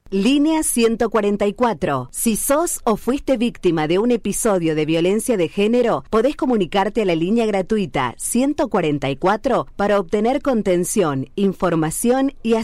Línea 144. Si sos o fuiste víctima de un episodio de violencia de género, podés comunicarte a la línea gratuita 144 para obtener contención, información y